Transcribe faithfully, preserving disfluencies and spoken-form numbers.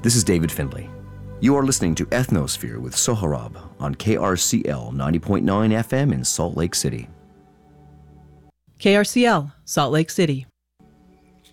This is David Findlay. You are listening to Ethnosphere with Sohrab on K R C L ninety point nine F M in Salt Lake City. K R C L, Salt Lake City.